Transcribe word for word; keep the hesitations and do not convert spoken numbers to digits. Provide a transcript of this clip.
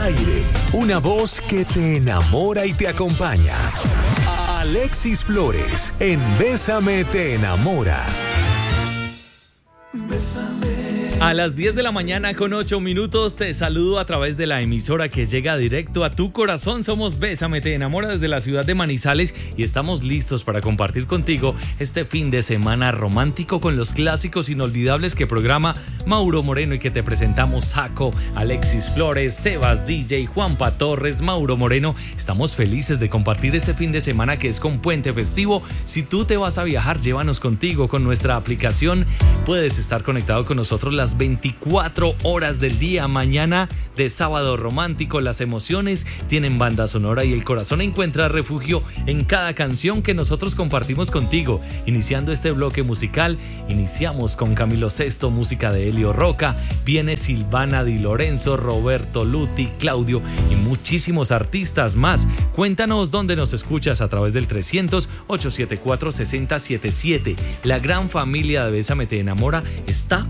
aire, una voz que te enamora y te acompaña. Alexis Flores, en Bésame te enamora. Bésame. A las diez de la mañana con ocho minutos te saludo a través de la emisora que llega directo a tu corazón. Somos Bésame te enamora desde la ciudad de Manizales y estamos listos para compartir contigo este fin de semana romántico con los clásicos inolvidables que programa Mauro Moreno y que te presentamos Jaco, Alexis Flores, Sebas D J, Juanpa Torres, Mauro Moreno. Estamos felices de compartir este fin de semana que es con puente festivo. Si tú te vas a viajar, llévanos contigo con nuestra aplicación. Puedes estar conectado con nosotros las veinticuatro horas del día. Mañana de sábado romántico, las emociones tienen banda sonora y el corazón encuentra refugio en cada canción que nosotros compartimos contigo. Iniciando este bloque musical, iniciamos con Camilo Sesto, música de Elio Roca, viene Silvana Di Lorenzo, Roberto Luti, Claudio y muchísimos artistas más. Cuéntanos dónde nos escuchas a través del trescientos, ochocientos setenta y cuatro, sesenta setenta y siete. La gran familia de Bésame te enamora está